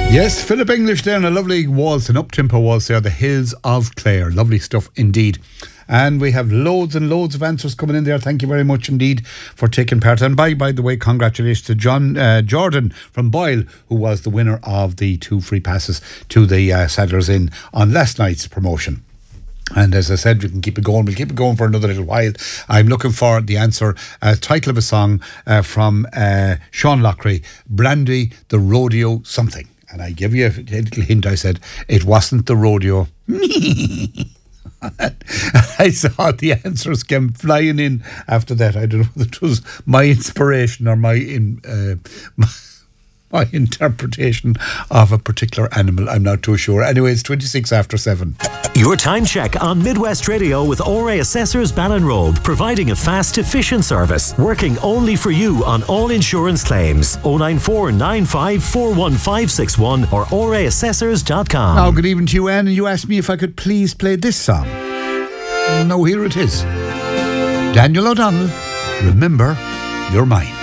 Yes, Philip English there, and a lovely waltz, an up-tempo waltz there, The Hills of Clare. Lovely stuff indeed. And we have loads and loads of answers coming in there. Thank you very much indeed for taking part. And by the way, congratulations to Jordan from Boyle, who was the winner of the 2 free passes to the Sadler's Inn on last night's promotion. And as I said, we can keep it going. We'll keep it going for another little while. I'm looking for the answer. Title of a song from Sean Lockery, Brandy, the Rodeo Something. And I give you a little hint. I said, it wasn't the rodeo. I saw the answers came flying in after that. I don't know whether it was my inspiration or my interpretation of a particular animal. I'm not too sure. Anyway, it's 26 after 7. Your time check on Midwest Radio with ORA Assessors Ballinrobe, providing a fast, efficient service, working only for you on all insurance claims. 094 95 41561 or oraassessors.com. Now, good evening to you, Anne, and you asked me if I could please play this song. No, here it is. Daniel O'Donnell, Remember You're Mine.